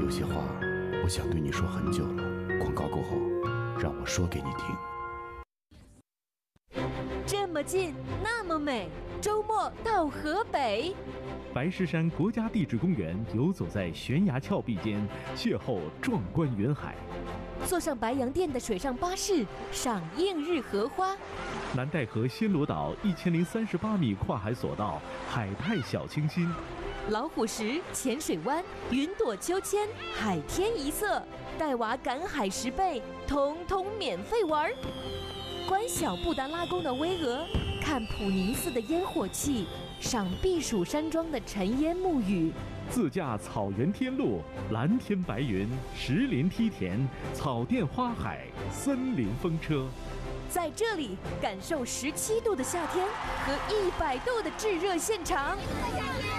有些话我想对你说很久了，广告过后让我说给你听。 这么近，那么美，周末到河北。 白石山国家地质公园游走在悬崖峭壁间，邂逅壮观云海。 坐上白洋淀的水上巴士，赏映日荷花。 南戴河暹罗岛1038米跨海索道，海派小清新。 老虎石、浅水湾、云朵秋千、海天一色，带娃赶海10倍，通通免费玩。观小布达拉宫的巍峨，看普宁寺的烟火气，赏避暑山庄的尘烟沐雨。 自驾草原天路，蓝天白云，石林梯田，草甸花海，森林风车。 在这里感受17度的夏天和100度的炙热现场。